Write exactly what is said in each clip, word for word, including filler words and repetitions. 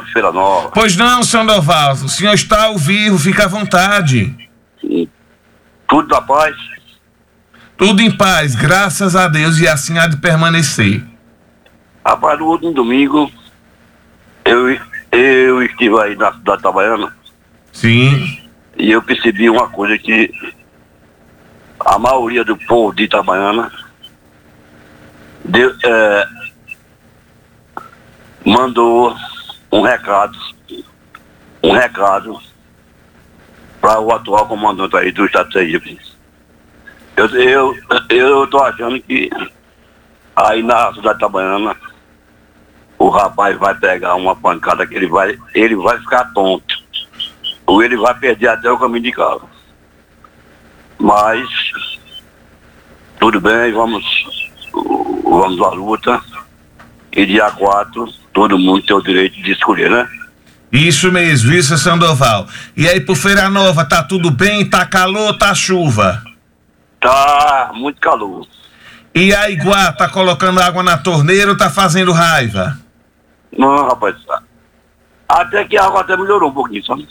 de Feira Nova. Pois não, Sandoval, o senhor está ao vivo, fica à vontade. Tudo da paz? Tudo em paz, graças a Deus, e assim há de permanecer. Rapaz, no último domingo, eu, eu estive aí na cidade de Itabaiana. Sim. E eu percebi uma coisa que a maioria do povo de Itabaiana deu, é, mandou um recado, um recado para o atual comandante aí do Estado de Sergipe. Eu, eu, eu tô achando que aí na cidade de Itabaiana o rapaz vai pegar uma pancada que ele vai, ele vai ficar tonto. Ou ele vai perder até o caminho de casa. Mas tudo bem, vamos, vamos à luta. E dia quatro, todo mundo tem o direito de escolher, né? Isso mesmo, isso, Sandoval. E aí, por Feira Nova, tá tudo bem? Tá calor, tá chuva? Tá muito calor. E a Iguá, tá colocando água na torneira ou tá fazendo raiva? Não, rapaz. Até que a água até melhorou um pouquinho, sabe?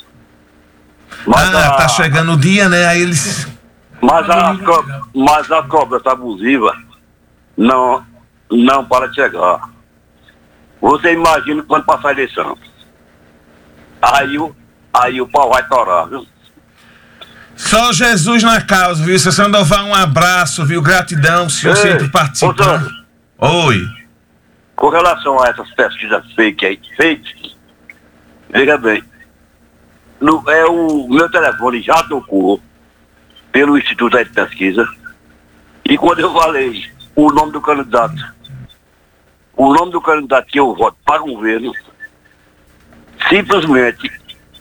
Mas ah, a, tá chegando o dia, né? Aí eles... Mas a, mas a cobra abusiva não, não para de chegar. Você imagina quando passar a eleição. Aí o, aí o pau vai torar, viu? Só Jesus na causa, viu? Seu Sandoval, um abraço, viu? Gratidão, o senhor Ei, sempre participando. Oi. Com relação a essas pesquisas fake aí, fake, veja bem, no, é o meu telefone já tocou pelo Instituto de Pesquisa, e quando eu falei o nome do candidato, o nome do candidato que eu voto para o governo, simplesmente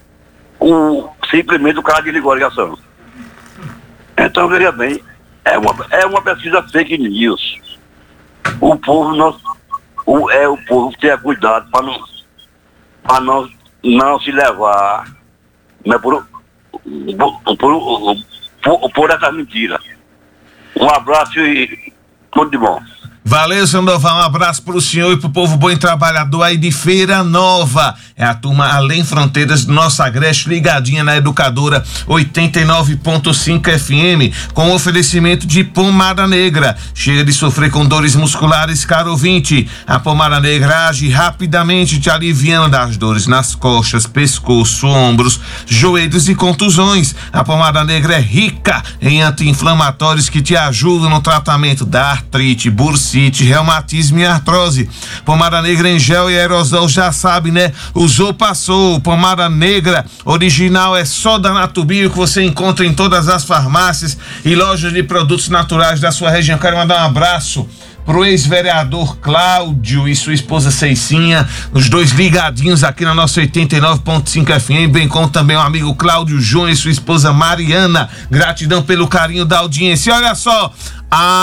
o, simplesmente o cara desligou a ligação. Então, veja bem, é uma, é uma pesquisa fake news. O povo não, o, é o povo ter cuidado para não, para não, não se levar, né, por, por, por, por, por essa mentira. Um abraço e tudo de bom. Valeu, Sandoval, um abraço pro senhor e pro povo bom e trabalhador aí de Feira Nova. É a turma Além Fronteiras do nosso Agreste, ligadinha na Educadora oitenta e nove ponto cinco F M, com oferecimento de pomada negra. Chega de sofrer com dores musculares, caro ouvinte. A pomada negra age rapidamente, te aliviando das dores nas costas, pescoço, ombros, joelhos e contusões. A pomada negra é rica em anti-inflamatórios que te ajudam no tratamento da artrite, bursite, reumatismo e artrose. Pomada negra em gel e aerosol, já sabe, né? Usou, passou. Pomada negra original é só da Natubio, que você encontra em todas as farmácias e lojas de produtos naturais da sua região. Quero mandar um abraço pro ex-vereador Cláudio e sua esposa Ceicinha, os dois ligadinhos aqui na nossa oitenta e nove ponto cinco F M, bem como também o amigo Cláudio João e sua esposa Mariana. Gratidão pelo carinho da audiência. E olha só, a